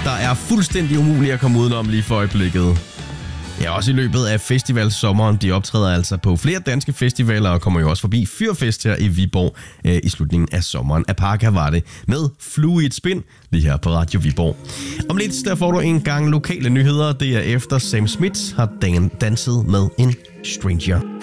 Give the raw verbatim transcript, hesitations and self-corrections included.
der er fuldstændig umuligt at komme udenom lige for øjeblikket. Ja, også i løbet af festivalsommeren. De optræder altså på flere danske festivaler og kommer jo også forbi Fyrfest her i Viborg øh, i slutningen af sommeren. Apaka var det med Flue i et Spind lige her på Radio Viborg. Om lidt der får du en gang lokale nyheder. Det er efter Sam Smith har dan- danset med en stranger.